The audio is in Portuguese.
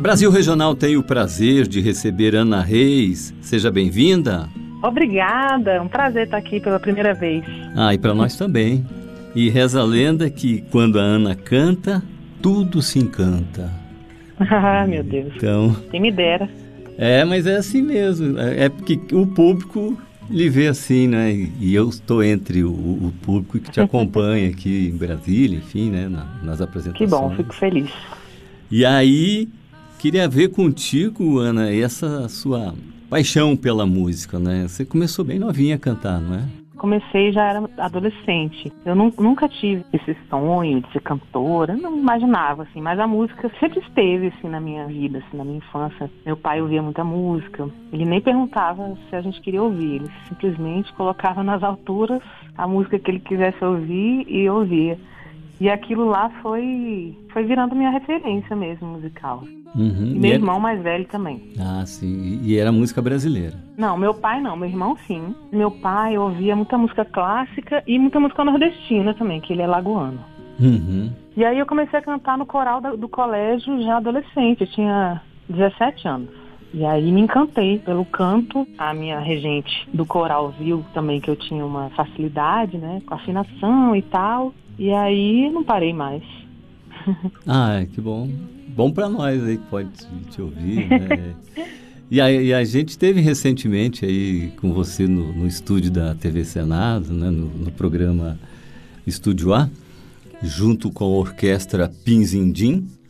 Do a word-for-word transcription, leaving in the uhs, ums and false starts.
Brasil Regional tem o prazer de receber Ana Reis. Seja bem-vinda. Obrigada, um prazer estar aqui pela primeira vez. Ah, e para nós também. E reza a lenda que quando a Ana canta, tudo se encanta. Ah, meu Deus. Então, quem me dera. É, mas é assim mesmo. É porque o público lhe vê assim, né? E eu estou entre o, o público que te acompanha aqui em Brasília, enfim, né? Na, nas apresentações. Que bom, fico feliz. E aí, queria ver contigo, Ana, essa sua paixão pela música, né? Você começou bem novinha a cantar, não é? Comecei, já era adolescente. Eu nu- nunca tive esse sonho de ser cantora, não imaginava, assim, mas a música sempre esteve, assim, na minha vida, assim, na minha infância. Meu pai ouvia muita música, ele nem perguntava se a gente queria ouvir, ele simplesmente colocava nas alturas a música que ele quisesse ouvir e ouvia. E aquilo lá foi, foi virando minha referência mesmo, musical. Uhum. E meu E irmão era... mais velho também. Ah, sim. E era música brasileira? Não, meu pai não, meu irmão sim. Meu pai ouvia muita música clássica e muita música nordestina também, que ele é lagoano. Uhum. E aí eu comecei a cantar no coral da, do colégio já adolescente, eu tinha dezessete anos. E aí me encantei pelo canto. A minha regente do coral viu também que eu tinha uma facilidade, né, com afinação e tal. E aí não parei mais. Ah, que bom. Bom para nós aí que pode te, te ouvir, né? E a, e a gente teve recentemente aí com você no, no estúdio da T V Senado, né? no, no programa Estúdio A, junto com a orquestra Pinzindim.